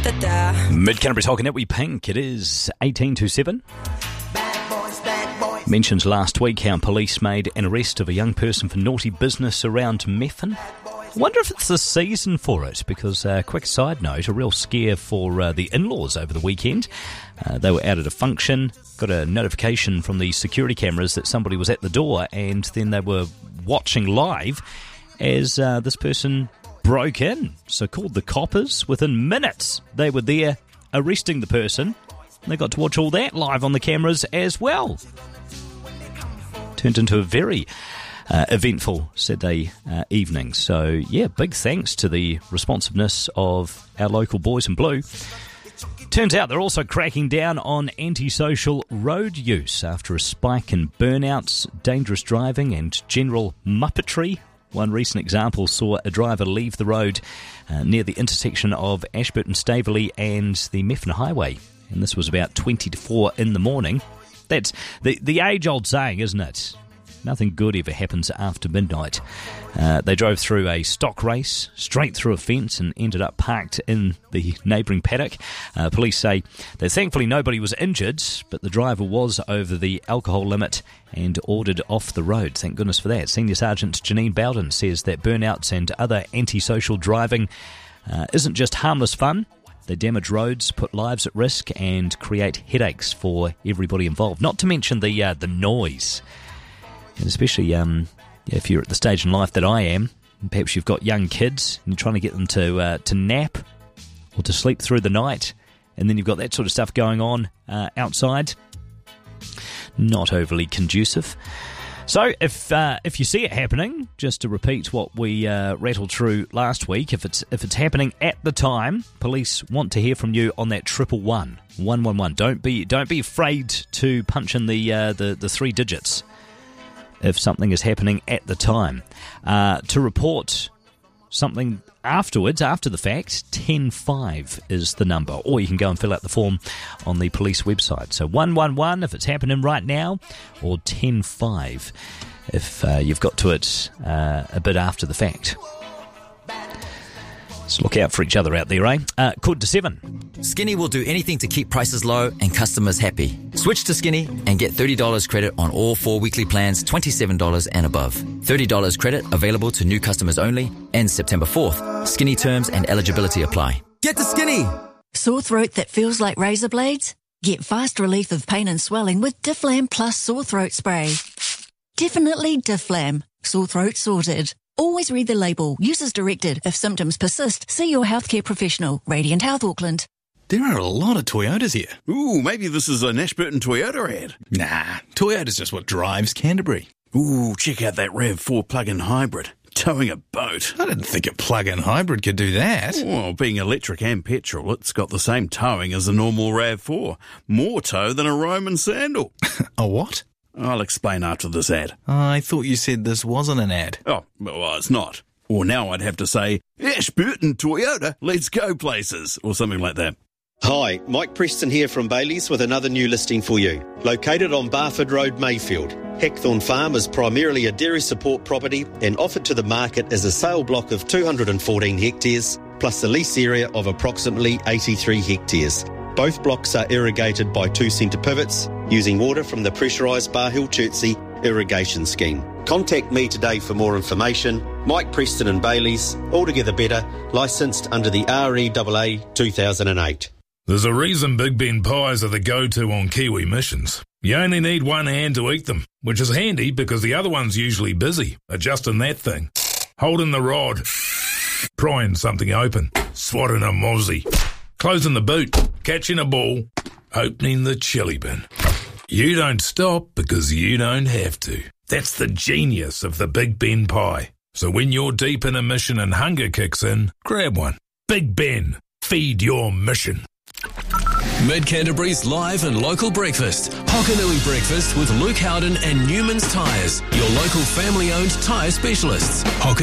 Mid-Canterbury's Hockey Net, we pink. It is 18 to 7. Mentioned last week how police made an arrest of a young person for naughty business around Methven. I wonder if it's the season for it, because, quick side note, a real scare for the in-laws over the weekend. They were out at a function, got a notification from the security cameras that somebody was at the door, and then they were watching live as this person broke in. So called the coppers. Within minutes, they were there arresting the person. They got to watch all that live on the cameras as well. Turned into a very eventful Saturday evening. So, yeah, big thanks to the responsiveness of our local boys in blue. Turns out they're also cracking down on antisocial road use after a spike in burnouts, dangerous driving and general muppetry. One recent example saw a driver leave the road near the intersection of Ashburton Staveley and the Methven Highway. And this was about 20 to 4 in the morning. That's the age-old saying, isn't it? Nothing good ever happens after midnight. They drove through a stock race, straight through a fence, and ended up parked in the neighbouring paddock. Police say that thankfully nobody was injured, but the driver was over the alcohol limit and ordered off the road. Thank goodness for that. Senior Sergeant Janine Bowden says that burnouts and other antisocial driving isn't just harmless fun. They damage roads, put lives at risk, and create headaches for everybody involved. Not to mention the noise. And especially if you're at the stage in life that I am, and perhaps you've got young kids and you're trying to get them to nap or to sleep through the night, and then you've got that sort of stuff going on outside. Not overly conducive. So if you see it happening, just to repeat what we rattled through last week, if it's happening at the time, police want to hear from you on that 111 111. Don't be afraid to punch in the 3 digits if something is happening at the time. To report something afterwards, after the fact, 105 is the number. Or you can go and fill out the form on the police website. So 111 if it's happening right now, or 105 if you've got to it a bit after the fact. So look out for each other out there, eh? Quarter to 7. Skinny will do anything to keep prices low and customers happy. Switch to Skinny and get $30 credit on all 4 weekly plans, $27 and above. $30 credit available to new customers only. Ends September 4th. Skinny terms and eligibility apply. Get to Skinny! Sore throat that feels like razor blades? Get fast relief of pain and swelling with Difflam Plus Sore Throat Spray. Definitely Difflam. Sore throat sorted. Always read the label. Use as directed. If symptoms persist, see your healthcare professional. Radiant Health Auckland. There are a lot of Toyotas here. Ooh, maybe this is an Ashburton Toyota ad. Nah, Toyota's just what drives Canterbury. Ooh, check out that RAV4 plug-in hybrid. Towing a boat. I didn't think a plug-in hybrid could do that. Well, being electric and petrol, it's got the same towing as a normal RAV4. More tow than a Roman sandal. A what? I'll explain after this ad. I thought you said this wasn't an ad. Oh, well, it's not. Or now I'd have to say, Ashburton Toyota, let's go places, or something like that. Hi, Mike Preston here from Bailey's with another new listing for you. Located on Barford Road, Mayfield, Heckthorn Farm is primarily a dairy support property and offered to the market as a sale block of 214 hectares, plus a lease area of approximately 83 hectares. Both blocks are irrigated by 2-centre pivots using water from the pressurised Bar Hill Chertsey irrigation scheme. Contact me today for more information. Mike Preston and Bailey's, altogether better, licensed under the REAA 2008. There's a reason Big Ben pies are the go-to on Kiwi missions. You only need one hand to eat them, which is handy because the other one's usually busy adjusting that thing, holding the rod, prying something open, swatting a mozzie, closing the boot, catching a ball, opening the chili bin. You don't stop because you don't have to. That's the genius of the Big Ben pie. So when you're deep in a mission and hunger kicks in, grab one. Big Ben, feed your mission. Mid-Canterbury's live and local breakfast. Hokanui Breakfast with Luke Howden and Newman's Tyres, your local family-owned tyre specialists.